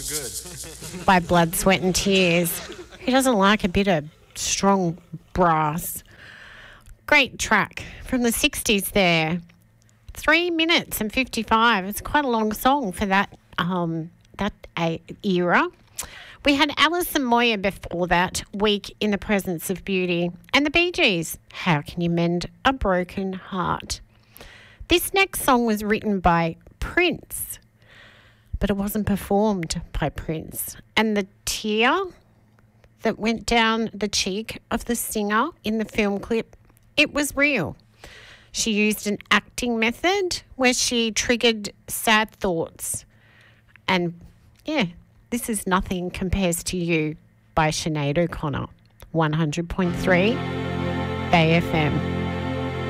good. by Blood, Sweat and Tears. Who doesn't like a bit of strong brass? Great track from the 60s there. 3 minutes and 55. It's quite a long song for that era. We had Alison Moyer before that, Weak in the Presence of Beauty, and the Bee Gees, How Can You Mend a Broken Heart? This next song was written by Prince, but it wasn't performed by Prince. And the tear that went down the cheek of the singer in the film clip, it was real. She used an acting method where she triggered sad thoughts. And yeah, this is Nothing Compares to You by Sinead O'Connor. 100.3 Bay FM.